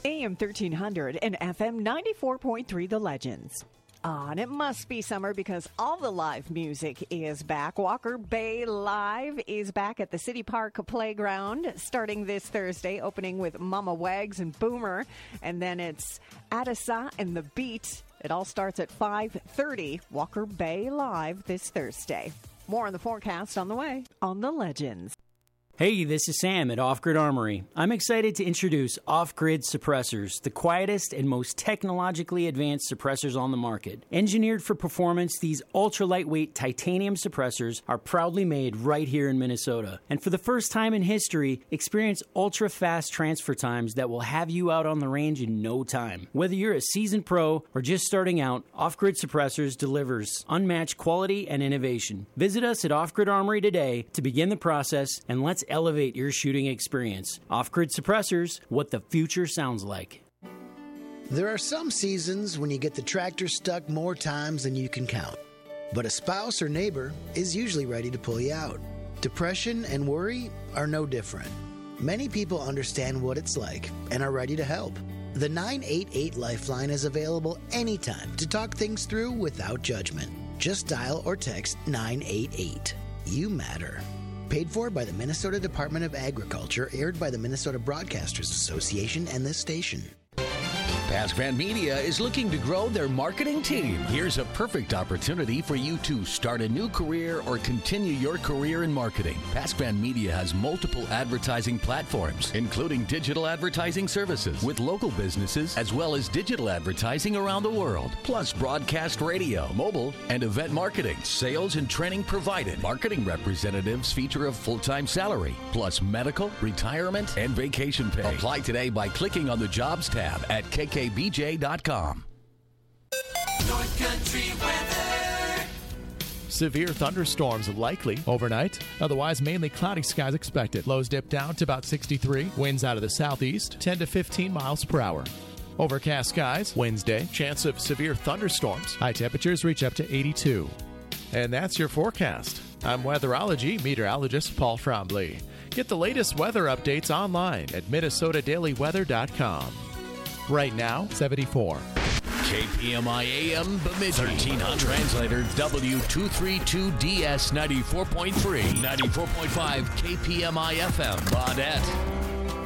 AM 1300 and FM 94.3 The Legends. And it must be summer because all the live music is back. Walker Bay Live is back at the City Park Playground starting this Thursday, opening with Mama Wags and Boomer. And then it's Adisa and The Beat. It all starts at 5:30. Walker Bay Live this Thursday. More on the forecast on the way on The Legends. Hey, this is Sam at Off Grid Armory. I'm excited to introduce Off Grid Suppressors, the quietest and most technologically advanced suppressors on the market. Engineered for performance, these ultra-lightweight titanium suppressors are proudly made right here in Minnesota. And for the first time in history, experience ultra-fast transfer times that will have you out on the range in no time. Whether you're a seasoned pro or just starting out, Off Grid Suppressors delivers unmatched quality and innovation. Visit us at Off Grid Armory today to begin the process, and let's elevate your shooting experience. Off-Grid Suppressors, what the future sounds like. There are some seasons when you get the tractor stuck more times than you can count. But a spouse or neighbor is usually ready to pull you out. Depression and worry are no different. Many people understand what it's like and are ready to help. The 988 Lifeline is available anytime to talk things through without judgment. Just dial or text 988. You matter. Paid for by the Minnesota Department of Agriculture, aired by the Minnesota Broadcasters Association and this station. PaskVan Media is looking to grow their marketing team. Here's a perfect opportunity for you to start a new career or continue your career in marketing. PaskVan Media has multiple advertising platforms, including digital advertising services with local businesses, as well as digital advertising around the world, plus broadcast radio, mobile, and event marketing. Sales and training provided. Marketing representatives feature a full-time salary, plus medical, retirement, and vacation pay. Apply today by clicking on the Jobs tab at kkbj.com. North Country weather. Severe thunderstorms likely overnight. Otherwise, mainly cloudy skies expected. Lows dip down to about 63. Winds out of the southeast, 10 to 15 miles per hour. Overcast skies Wednesday. Chance of severe thunderstorms. High temperatures reach up to 82. And that's your forecast. I'm weatherology meteorologist Paul Trombley. Get the latest weather updates online at minnesotadailyweather.com. Right now, 74. KPMI AM Bemidji 1300. Translator W232DS 94.3, 94.5 KPMI FM Baudette.